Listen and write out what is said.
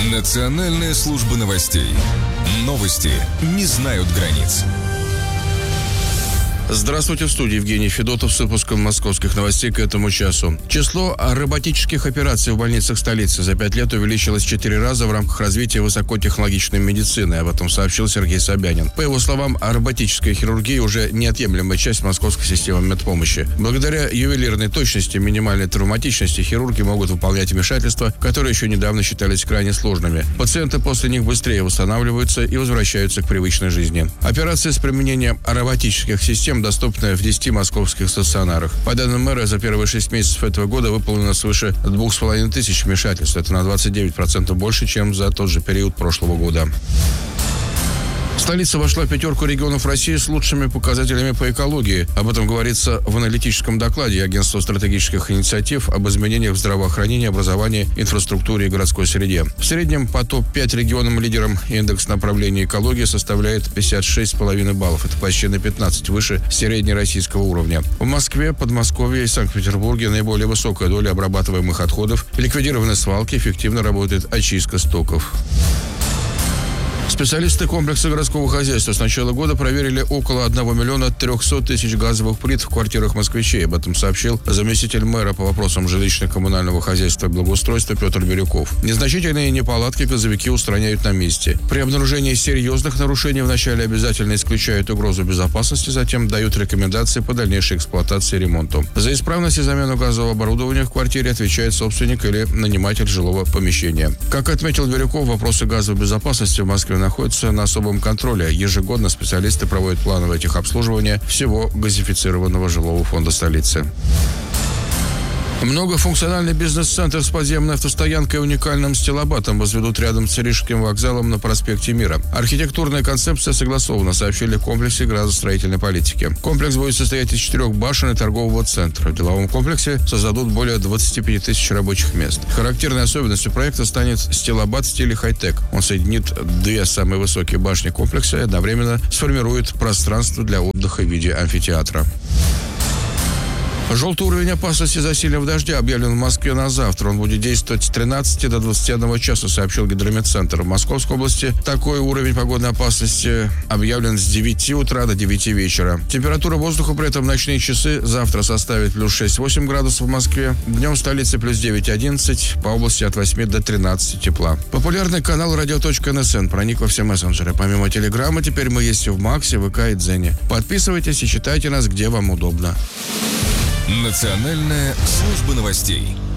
Национальная служба новостей. Новости не знают границ. Здравствуйте, в студии Евгений Федотов с выпуском московских новостей к этому часу. Число роботических операций в больницах столицы за 5 лет увеличилось 4 раза в рамках развития высокотехнологичной медицины. Об этом сообщил Сергей Собянин. По его словам, роботическая хирургия уже неотъемлемая часть московской системы медпомощи. Благодаря ювелирной точности и минимальной травматичности хирурги могут выполнять вмешательства, которые еще недавно считались крайне сложными. Пациенты после них быстрее восстанавливаются и возвращаются к привычной жизни. Операции с применением роботических систем доступны в 10 московских стационарах. По данным мэра, за первые 6 месяцев этого года выполнено свыше 2500 вмешательств. Это на 29% больше, чем за тот же период прошлого года. Столица вошла в 5 регионов России с лучшими показателями по экологии. Об этом говорится в аналитическом докладе Агентства стратегических инициатив об изменениях в здравоохранении, образовании, инфраструктуре и городской среде. В среднем по топ-5 регионам-лидерам индекс направления экологии составляет 56,5 баллов. Это почти на 15 выше среднероссийского уровня. В Москве, Подмосковье и Санкт-Петербурге наиболее высокая доля обрабатываемых отходов, ликвидированы свалки, эффективно работает очистка стоков. Специалисты комплекса городского хозяйства с начала года проверили около 1 300 000 газовых плит в квартирах москвичей. Об этом сообщил заместитель мэра по вопросам жилищно-коммунального хозяйства и благоустройства Петр Бирюков. Незначительные неполадки газовики устраняют на месте. При обнаружении серьезных нарушений вначале обязательно исключают угрозу безопасности, затем дают рекомендации по дальнейшей эксплуатации и ремонту. За исправность и замену газового оборудования в квартире отвечает собственник или наниматель жилого помещения. Как отметил Бирюков, вопросы газовой безопасности в Москве находятся на особом контроле. Ежегодно специалисты проводят плановое техобслуживание всего газифицированного жилого фонда столицы. Многофункциональный бизнес-центр с подземной автостоянкой и уникальным стилобатом возведут рядом с Рижским вокзалом на проспекте Мира. Архитектурная концепция согласована, сообщили в комплексе градостроительной политики. Комплекс будет состоять из 4 башен и торгового центра. В деловом комплексе создадут более 25 000 рабочих мест. Характерной особенностью проекта станет стилобат в стиле хай-тек. Он соединит 2 самые высокие башни комплекса и одновременно сформирует пространство для отдыха в виде амфитеатра. Желтый уровень опасности за сильного дождя объявлен в Москве на завтра. Он будет действовать с 13 до 21 часа, сообщил Гидрометцентр. В Московской области такой уровень погодной опасности объявлен с 9 утра до 9 вечера. Температура воздуха при этом в ночные часы завтра составит плюс 6-8 градусов в Москве. Днем в столице плюс 9-11, по области от 8 до 13 тепла. Популярный канал radio.nsn проник во все мессенджеры. Помимо Телеграма, теперь мы есть и в Максе, ВК и Дзене. Подписывайтесь и читайте нас, где вам удобно. Национальная служба новостей.